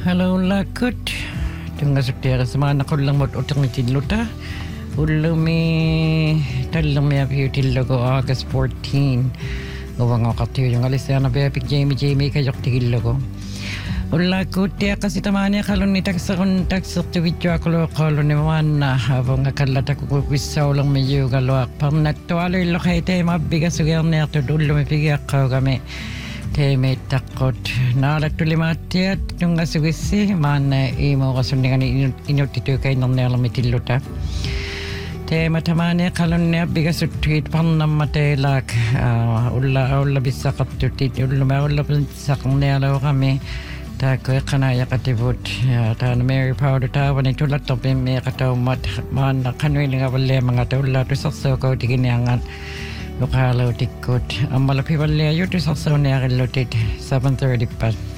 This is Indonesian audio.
Hello lakut. Tunga suktiara sama anak ulang mot utang ni tiluta. Ulumi talumi api utilogo August 14. Gawang akatiyo yung alisa na bepik Jamie kayok tigilogo. Ulakut dia kasi tamanya kalau ni taksak tu video kalau ni mana abang kalata ko kuisaw lang medyo galwak pang natualo lo kay te mabigas ugyan ni ato dulo mi pigyak kami. Teme takot nalattulimatiat tunga sugisi mana imo kasundingan inutitu kay nang mitilluta tema tamane kalonne bigasuttuit pannamatelak ulla bisaqattutit ulla bisaqnelo kami ta ko kanaya katibut ta Mary Powder ta wani tulat to me kataw mat man kanwilinga walle mga tulla to sakso ko tiginangan Lokalo tikot. Ang malapiwalya yun sa saw niya kilotit 7:30 pa.